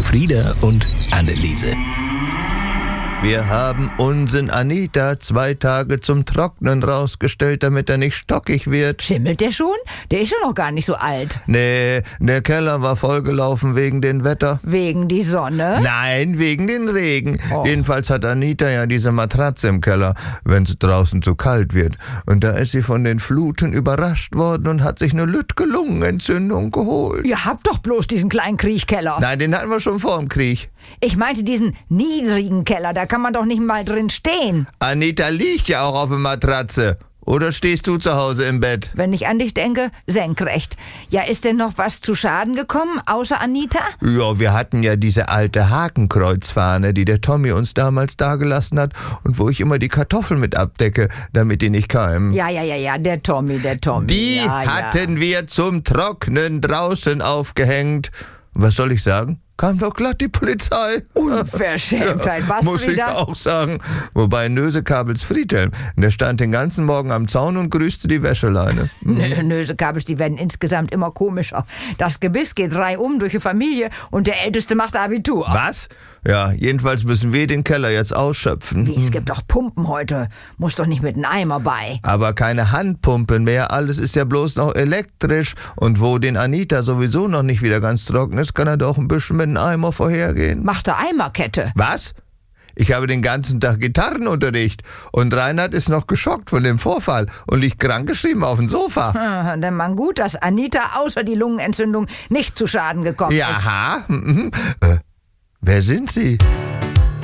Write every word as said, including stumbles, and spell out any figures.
Frieda und Anneliese. Wir haben unseren Anita zwei Tage zum Trocknen rausgestellt, damit er nicht stockig wird. Schimmelt der schon? Der ist ja noch gar nicht so alt. Nee, der Keller war vollgelaufen wegen dem Wetter. Wegen die Sonne? Nein, wegen den Regen. Oh. Jedenfalls hat Anita ja diese Matratze im Keller, wenn es draußen zu kalt wird. Und da ist sie von den Fluten überrascht worden und hat sich eine lütge Lungenentzündung geholt. Ihr habt doch bloß diesen kleinen Kriechkeller. Nein, den hatten wir schon vor dem Krieg. Ich meinte diesen niedrigen Keller, da kann man doch nicht mal drin stehen. Anita liegt ja auch auf der Matratze. Oder stehst du zu Hause im Bett? Wenn ich an dich denke, senkrecht. Ja, ist denn noch was zu Schaden gekommen, außer Anita? Ja, wir hatten ja diese alte Hakenkreuzfahne, die der Tommy uns damals dagelassen hat und wo ich immer die Kartoffeln mit abdecke, damit die nicht keimen. Ja, ja, ja, ja, der Tommy, der Tommy. Die ja, hatten ja. wir zum Trocknen draußen aufgehängt. Was soll ich sagen? Kam doch glatt die Polizei. Unverschämtheit, was, Muss ich Frieda? auch sagen. Wobei Nösekabels Friedhelm, der stand den ganzen Morgen am Zaun und grüßte die Wäscheleine. Nö, Nösekabels, die werden insgesamt immer komischer. Das Gebiss geht reihum durch die Familie und der Älteste macht Abitur. Was? Ja, jedenfalls müssen wir den Keller jetzt ausschöpfen. Wie, es gibt doch Pumpen heute. Muss doch nicht mit einem Eimer bei. Aber keine Handpumpen mehr, alles ist ja bloß noch elektrisch. Und wo den Anita sowieso noch nicht wieder ganz trocken ist, kann er doch ein bisschen mit einem Eimer vorhergehen. Macht er Eimerkette. Was? Ich habe den ganzen Tag Gitarrenunterricht und Reinhard ist noch geschockt von dem Vorfall und liegt krankgeschrieben auf dem Sofa. Ah, denn man gut, dass Anita außer die Lungenentzündung nicht zu Schaden gekommen ist. Jaha. Mhm. Äh, wer sind Sie?